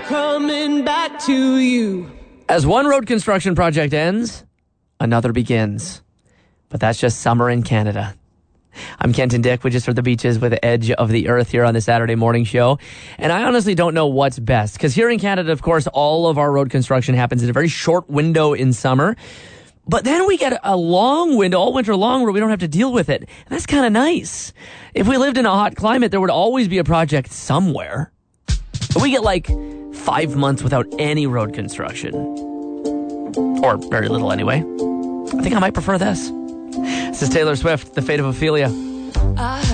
coming back to you. As one road construction project ends, another begins. But that's just summer in Canada. I'm Kenton Dick. We just heard the Beaches with Edge of the Earth here on the Saturday morning show. And I honestly don't know what's best. Because here in Canada, of course, all of our road construction happens in a very short window in summer. But then we get a long window, all winter long, where we don't have to deal with it. And that's kind of nice. If we lived in a hot climate, there would always be a project somewhere. But we get like 5 months without any road construction. Or very little anyway. I think I might prefer this. This is Taylor Swift, The Fate of Ophelia.